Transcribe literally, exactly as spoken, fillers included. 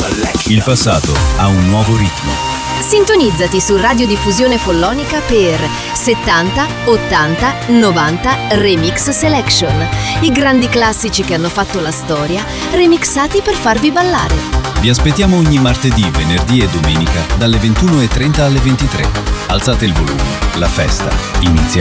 Il passato ha un nuovo ritmo. Sintonizzati su Radiodiffusione Follonica per settanta, ottanta, novanta Remix Selection. I grandi classici che hanno fatto la storia, remixati per farvi ballare. Vi aspettiamo ogni martedì, venerdì e domenica dalle ventuno e trenta alle ventitré. Alzate il volume, la festa inizia